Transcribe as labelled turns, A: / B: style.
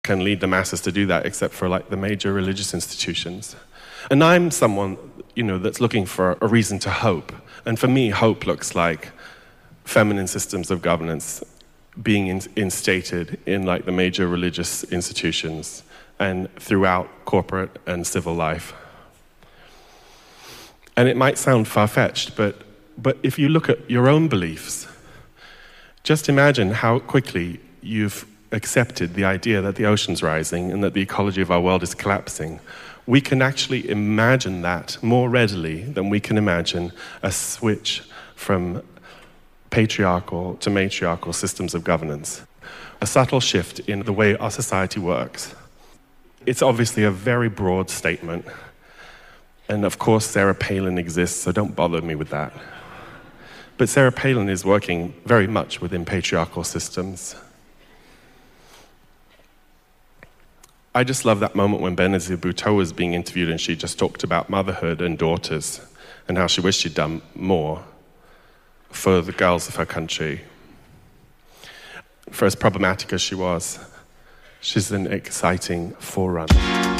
A: can lead the masses to do that except for like the major religious institutions. And I'm someone, that's looking for a reason to hope. And for me, hope looks like feminine systems of governance being instated in like the major religious institutions and throughout corporate and civil life. And it might sound far-fetched, but if you look at your own beliefs, just imagine how quickly you've accepted the idea that the ocean's rising and that the ecology of our world is collapsing. We can actually imagine that more readily than we can imagine a switch from patriarchal to matriarchal systems of governance. A subtle shift in the way our society works. It's obviously a very broad statement. And of course, Sarah Palin exists, so don't bother me with that. But Sarah Palin is working very much within patriarchal systems. I just love that moment when Benazir Bhutto was being interviewed and she just talked about motherhood and daughters and how she wished she'd done more for the girls of her country. For as problematic as she was, she's an exciting forerunner.